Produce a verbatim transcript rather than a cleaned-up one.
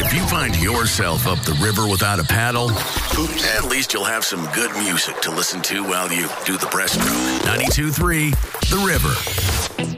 If you find yourself up the river without a paddle, at least you'll have some good music to listen to while you do the breaststroke. ninety-two point three The River.